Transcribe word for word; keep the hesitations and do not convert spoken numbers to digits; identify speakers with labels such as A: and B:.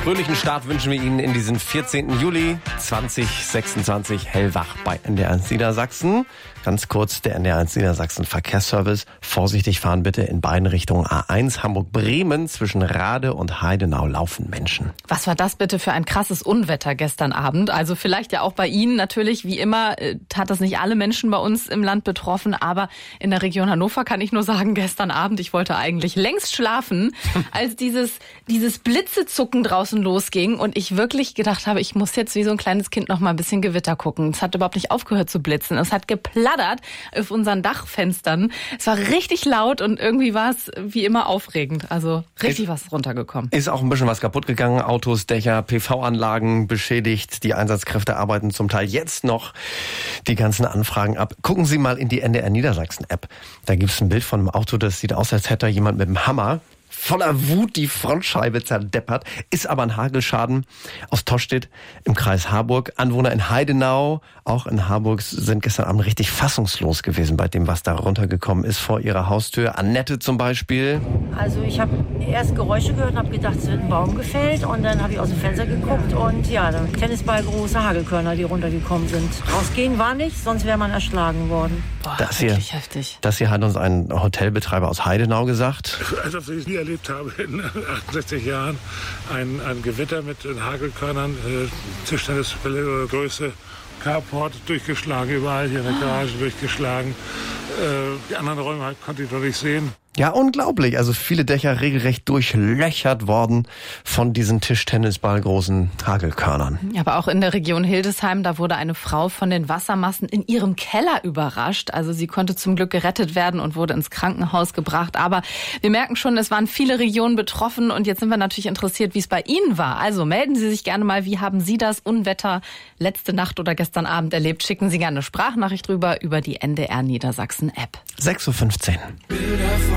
A: fröhlichen Start wünschen wir Ihnen in diesen vierzehnten Juli zweitausendsechsundzwanzig hellwach bei N D R eins Niedersachsen. Ganz kurz der N D R eins Niedersachsen Verkehrsservice. Vorsichtig fahren bitte in beiden Richtungen. A eins Hamburg-Bremen zwischen Rade und Heidenau laufen Menschen.
B: Was war das bitte für ein krasses Unwetter gestern Abend? Also vielleicht ja auch bei Ihnen natürlich. Wie immer hat das nicht alle Menschen bei uns im Land betroffen. Aber in der Region Hannover kann ich nur sagen, gestern Abend, ich wollte eigentlich längst schlafen, als dieses, dieses Blitzezucken draußen losging und ich wirklich gedacht habe, ich muss jetzt wie so ein kleines Kind noch mal ein bisschen Gewitter gucken. Es hat überhaupt nicht aufgehört zu blitzen. Es hat geplattert auf unseren Dachfenstern. Es war richtig laut und irgendwie war es wie immer aufregend. Also richtig ist, was runtergekommen.
A: Ist auch ein bisschen was kaputt gegangen. Autos, Dächer, P V-Anlagen beschädigt. Die Einsatzkräfte arbeiten zum Teil jetzt noch die ganzen Anfragen ab. Gucken Sie mal in die N D R Niedersachsen-App. Da gibt es ein Bild von einem Auto, das sieht aus, als hätte da jemand mit dem Hammer voller Wut die Frontscheibe zerdeppert, ist aber ein Hagelschaden aus Tostedt im Kreis Harburg. Anwohner in Heidenau, auch in Harburg, sind gestern Abend richtig fassungslos gewesen bei dem, was da runtergekommen ist vor ihrer Haustür. Annette zum Beispiel.
C: Also ich habe erst Geräusche gehört und habe gedacht, es wird ein Baum gefällt und dann habe ich aus dem Fenster geguckt und ja, dann Tennisball große Hagelkörner, die runtergekommen sind. Rausgehen war nicht, sonst wäre man erschlagen worden.
B: Boah,
A: das hier,
B: heftig.
A: Das hier hat uns ein Hotelbetreiber aus Heidenau gesagt.
D: Also, als ich es nie erlebt habe in achtundsechzig Jahren, ein, ein Gewitter mit Hagelkörnern, äh, Tischtennisgröße, Carport durchgeschlagen, überall hier in der Garage durchgeschlagen. Äh, die anderen Räume konnte ich noch nicht sehen.
A: Ja, unglaublich. Also viele Dächer regelrecht durchlöchert worden von diesen Tischtennisballgroßen Hagelkörnern.
B: Aber auch in der Region Hildesheim, da wurde eine Frau von den Wassermassen in ihrem Keller überrascht. Also sie konnte zum Glück gerettet werden und wurde ins Krankenhaus gebracht. Aber wir merken schon, es waren viele Regionen betroffen und jetzt sind wir natürlich interessiert, wie es bei Ihnen war. Also melden Sie sich gerne mal, wie haben Sie das Unwetter letzte Nacht oder gestern Abend erlebt? Schicken Sie gerne eine Sprachnachricht rüber über die N D R Niedersachsen App.
A: sechs Uhr fünfzehn.